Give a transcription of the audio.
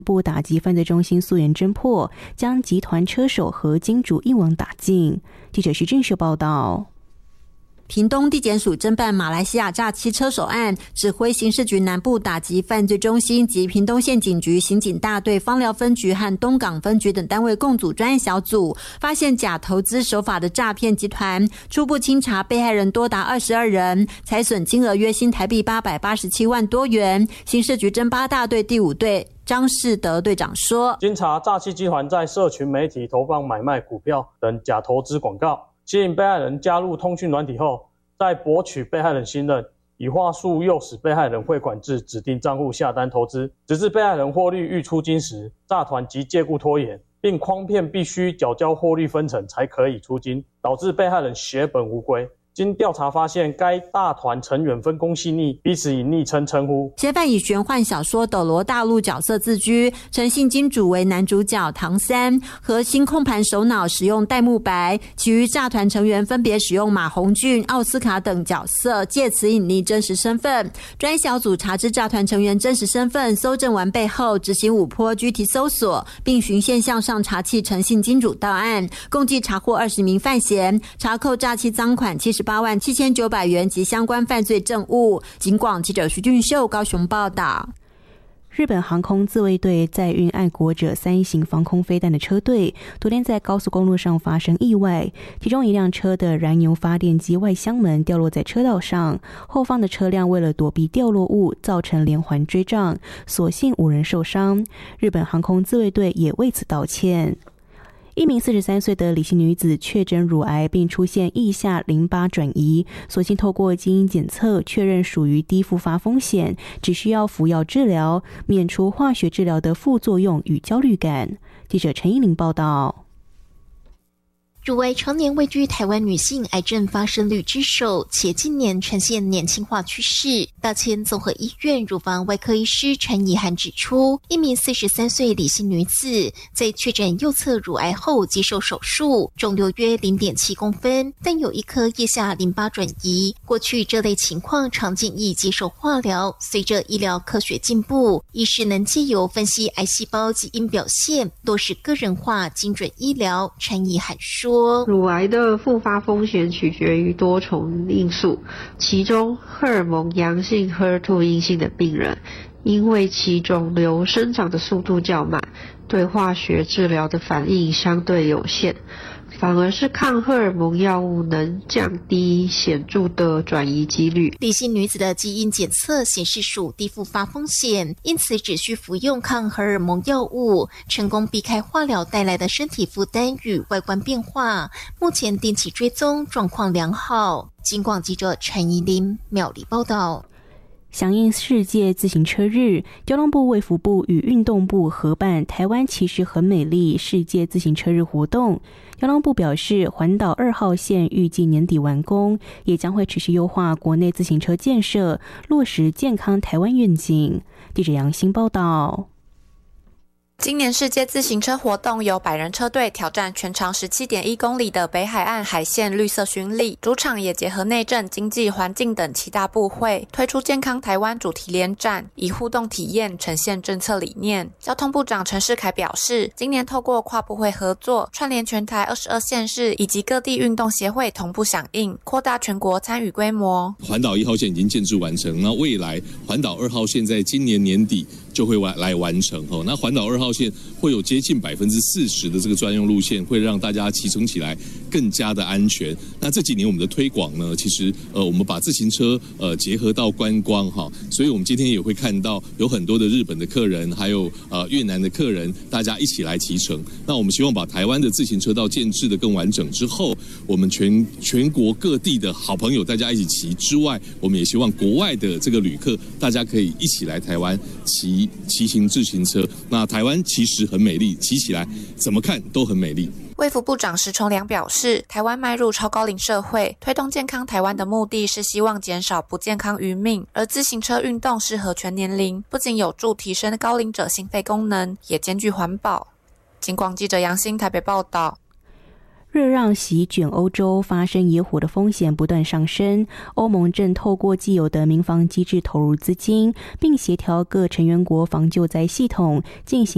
部打击犯罪中心溯源侦破，将集团车手和金主一网打尽。记者徐俊秀报道。 屏东地检署侦办马来西亚诈欺车手案，指挥刑事局南部打击犯罪中心及屏东县警局刑警大队芳寮分局和东港分局等单位共组专案小组，发现假投资手法的诈骗集团，初步清查被害人多达22人，财损金额约新台币887万多元。刑事局侦八大队第5队张世德队长说， 经查，诈欺集团在社群媒体投放买卖股票等假投资广告，吸引被害人加入通讯软体后，再博取被害人信任，以话术诱使被害人汇款至指定账户下单投资，直至被害人获利欲出金时，诈团即借故拖延，并诓骗必须缴交获利分成才可以出金，导致被害人血本无归。经调查发现，该大团成员分工细腻，彼此以昵称称呼。 嫌犯以玄幻小说《斗罗大陆》角色自居，陈姓金主为男主角唐三，核心控盘首脑使用戴沐白，其余诈团成员分别使用马红俊、奥斯卡等角色，借此隐匿真实身份。专小组查知诈团成员真实身份，搜证完备后，执行5波拘提搜索，并循线向上查缉陈姓金主到案，共计查获20名犯嫌，查扣诈欺赃款78万7900元及相关犯罪证物。警广记者徐俊秀高雄报道。 日本航空自卫队载运爱国者3型防空飞弹的车队，昨天在高速公路上发生意外，其中一辆车的燃油发电机外箱门掉落在车道上，后方的车辆为了躲避掉落物，造成连环追撞，所幸无人受伤。日本航空自卫队也为此道歉。一名43岁的李姓女子确诊乳癌，并出现腋下淋巴转移，所幸透过基因检测确认属于低复发风险，只需要服药治疗，免除化学治疗的副作用与焦虑感。记者陈依玲报道。 乳癌常年位居台湾女性癌症发生率之首，且近年呈现年轻化趋势。大千综合医院乳房外科医师陈怡涵指出，一名43岁李姓女子在确诊右侧乳癌后接受手术，肿瘤约 0.7 公分，但有一颗腋下淋巴转移。过去这类情况常建议接受化疗，随着医疗科学进步，医师能藉由分析癌细胞基因表现，落实个人化精准医疗。陈怡涵说， 乳癌的复发风险取决于多重因素，其中荷尔蒙阳性、HER2 阴性的病人，因为其肿瘤生长的速度较慢，对化学治疗的反应相对有限，反而是抗荷尔蒙药物能降低显著的转移几率。 李姓女子的基因检测显示属低复发风险，因此只需服用抗荷尔蒙药物，成功避开化疗带来的身体负担与外观变化。目前定期追踪，状况良好。警广记者陈怡琳苗栗报道。 响应世界自行车日，交通部卫福部与运动部合办台湾其实很美丽世界自行车日活动。交通部表示，环岛2号线预计年底完工，也将会持续优化国内自行车建设，落实健康台湾愿景。记者杨欣报道。 今年世界自行车活动由百人车队挑战全长 17.1 公里的北海岸海线绿色巡礼，主场也结合内政、经济、环境等7大部会，推出健康台湾主题联展，以互动体验呈现政策理念。交通部长陈世凯表示，今年透过跨部会合作，串联全台22县市以及各地运动协会同步响应，扩大全国参与规模。 环岛1号线已经建制完成，那未来环岛2号线在今年年底就会来完成。那环岛2号线会有接近40%的这个专用路线，会让大家骑乘起来更加的安全。那这几年我们的推广呢，其实我们把自行车结合到观光哈，所以我们今天也会看到有很多的日本的客人，还有越南的客人，大家一起来骑乘。那我们希望把台湾的自行车道建制的更完整之后，我们全国各地的好朋友大家一起骑之外，我们也希望国外的这个旅客大家可以一起来台湾骑行自行车。那台湾其实很美丽，骑起来怎么看都很美丽。 卫福部长石崇良表示，台湾迈入超高龄社会，推动健康台湾的目的是希望减少不健康余命，而自行车运动适合全年龄，不仅有助提升高龄者心肺功能，也兼具环保。警广记者杨欣台北报道。 热浪席卷欧洲，发生野火的风险不断上升。欧盟正透过既有的民防机制投入资金，并协调各成员国防救灾系统进行